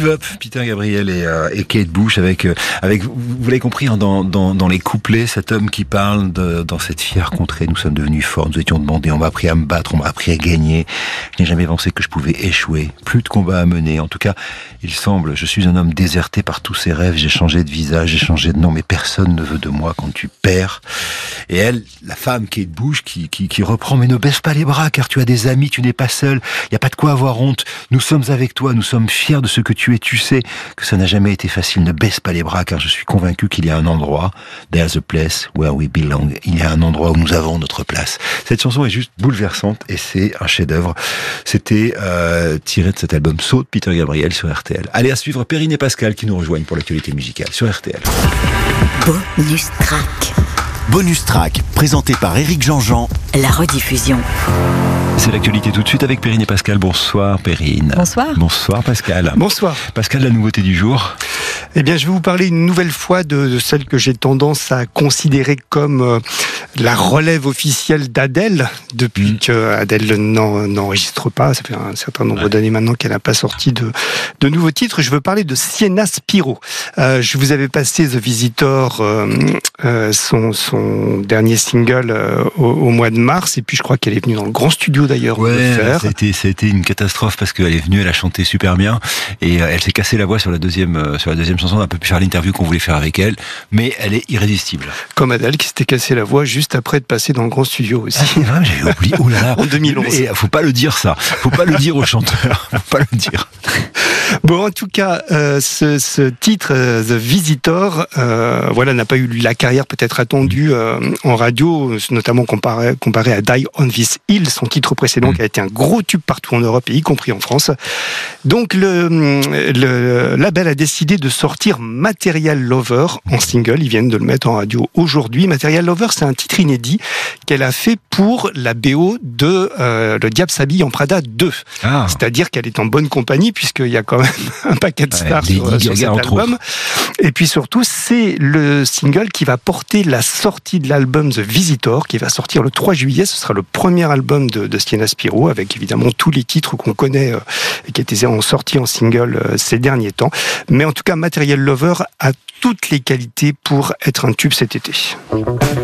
Give Up, Peter Gabriel et Kate Bush avec vous l'avez compris hein, dans les couplets, cet homme qui parle dans cette fière contrée. Nous sommes devenus forts, nous étions demandés, on m'a appris à me battre, on m'a appris à gagner. Je n'ai jamais pensé que je pouvais échouer. Plus de combats à mener. En tout cas, il semble, je suis un homme déserté par tous ses rêves. J'ai changé de visage, j'ai changé de nom, mais personne ne veut de moi quand tu perds. Et elle, la femme Kate Bush, qui reprend, mais ne baisse pas les bras, car tu as des amis, tu n'es pas seul. Il n'y a pas de quoi avoir honte. Nous sommes avec toi, nous sommes fiers de ce que tu es. Tu sais que ça n'a jamais été facile. Ne baisse pas les bras, car je suis convaincu qu'il y a un endroit. There's a place where we belong. Il y a un endroit où nous avons notre place. Cette chanson est juste bouleversante et c'est un chef-d'œuvre. C'était tiré de cet album Saut de Peter Gabriel sur RTL. Allez, à suivre Perrine et Pascal qui nous rejoignent pour l'actualité musicale sur RTL. Bonus track. Bonus track, présenté par Éric Jean-Jean. La rediffusion. C'est l'actualité tout de suite avec Perrine et Pascal. Bonsoir Perrine. Bonsoir. Bonsoir Pascal. Bonsoir. Pascal, la nouveauté du jour. Eh bien, je vais vous parler une nouvelle fois de celle que j'ai tendance à considérer comme la relève officielle d'Adèle, depuis qu'Adèle n'enregistre pas. Ça fait un certain nombre d'années maintenant qu'elle n'a pas sorti de nouveaux titres. Je veux parler de Sienna Spiro. Je vous avais passé The Visitor, son dernier single au mois de mars, et puis je crois qu'elle est venue dans le grand studio d'ailleurs. Ouais, ça a été une catastrophe parce qu'elle est venue, elle a chanté super bien et elle s'est cassée la voix sur la deuxième chanson. On n'a pas pu faire l'interview qu'on voulait faire avec elle, mais elle est irrésistible. Comme Adèle qui s'était cassé la voix juste après de passer dans le grand studio aussi. Ah, c'est vrai, j'avais oublié. Oh là là. En 2011. Et faut pas le dire ça. Faut pas le dire aux chanteurs. Faut pas le dire. Bon, en tout cas, ce titre, The Visitor, n'a pas eu la carrière peut-être attendue en radio, notamment comparé à Die on This Hill, son titre précédent qui a été un gros tube partout en Europe et y compris en France. Donc le label a décidé de sortir Material Lover en single. Ils viennent de le mettre en radio aujourd'hui. Material Lover, c'est un titre inédit qu'elle a fait pour la BO de Le Diable s'habille en Prada 2. Ah. C'est-à-dire qu'elle est en bonne compagnie puisqu'il y a quand même un paquet de stars sur cet album. Et puis surtout, c'est le single qui va porter la sortie de l'album The Visitor, qui va sortir le 3 juillet. Ce sera le premier album de Sienna Spiro, avec évidemment tous les titres qu'on connaît et qui étaient sortis en single ces derniers temps. Mais en tout cas, Material Lover a toutes les qualités pour être un tube cet été.